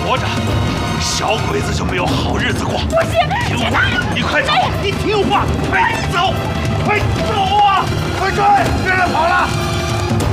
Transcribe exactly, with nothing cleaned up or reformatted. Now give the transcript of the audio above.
活着，小鬼子就没有好日子过。 不是， 听话，你快走！你听话，快走，快走啊！快追！别人跑了！